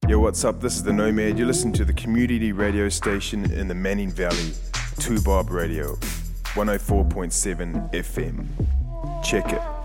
Yo, what's up? This is The Nomad. You listen to the community radio station in the Manning Valley, 2 Bob Radio, 104.7 FM. Check it.